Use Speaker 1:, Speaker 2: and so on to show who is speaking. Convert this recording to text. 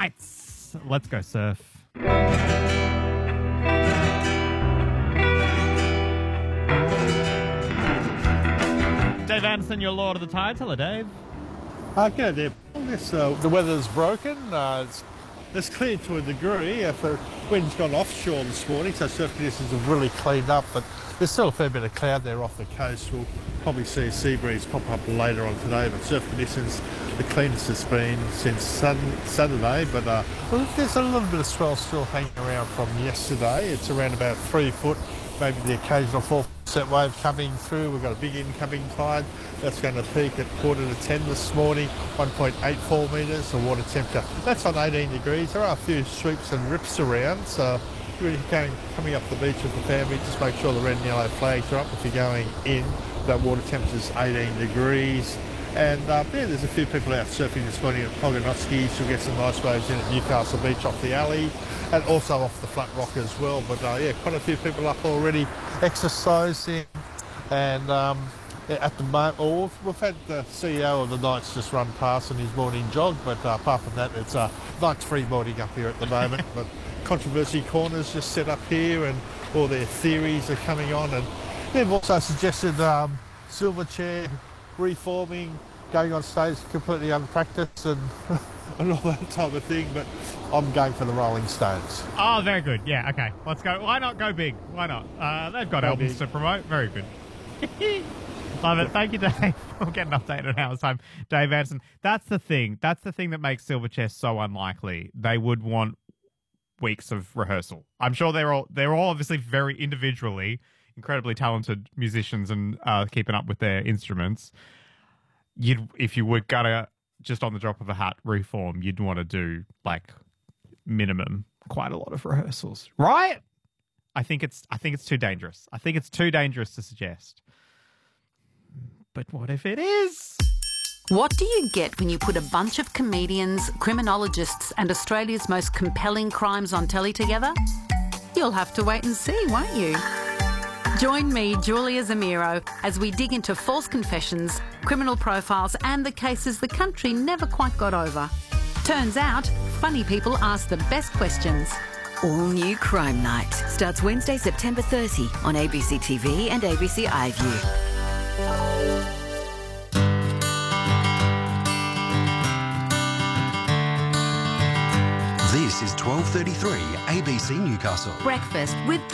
Speaker 1: tights. Let's go surf. Dave Anderson, your Lord of the Tides. Hello, Dave.
Speaker 2: Good there. The weather's broken. It's cleared to a degree. The wind's gone offshore this morning, so surf conditions have really cleaned up, but there's still a fair bit of cloud there off the coast. We'll probably see a sea breeze pop up later on today, but surf conditions, the cleanest it's been since Saturday, but there's a little bit of swell still hanging around from yesterday. It's around about 3 foot, maybe the occasional 4% wave coming through. We've got a big incoming tide that's going to peak at 9:45 this morning, 1.84 metres. The water temperature, that's on 18 degrees. There are a few sweeps and rips around, so if you're coming up the beach with the family, just make sure the red and yellow flags are up. If you're going in, that water temperature's 18 degrees. And there's a few people out surfing this morning at Pogonoskis. You'll get some nice waves in at Newcastle Beach off the alley and also off the Flat Rock as well. But quite a few people up already exercising. And at the moment, we've had the CEO of the Knights just run past on his morning jog, but apart from that, it's Knights free morning up here at the moment. But Controversy Corner's just set up here and all their theories are coming on. And they've also suggested Silverchair reforming, going on stage completely unpracticed and all that type of thing, but I'm going for the Rolling Stones.
Speaker 1: Oh, very good. Yeah, okay. Let's go. Why not go big? Why not? They've got albums to promote. Very good. Love it. Thank you, Dave. We'll get an update in an hour's time. Dave Anderson. That's the thing. That's the thing that makes Silverchair so unlikely. They would want weeks of rehearsal. I'm sure they're all obviously very individually incredibly talented musicians and keeping up with their instruments. If you were gonna just on the drop of a hat reform, you'd want to do like minimum quite a lot of rehearsals, right? I think it's too dangerous. I think it's too dangerous to suggest. But what if it is?
Speaker 3: What do you get when you put a bunch of comedians, criminologists, and Australia's most compelling crimes on telly together? You'll have to wait and see, won't you? Join me, Julia Zamiro, as we dig into false confessions, criminal profiles, and the cases the country never quite got over. Turns out, funny people ask the best questions.
Speaker 4: All new Crime Night starts Wednesday, September 30 on ABC TV and ABC iView.
Speaker 5: This is 12:33 ABC Newcastle.
Speaker 3: Breakfast with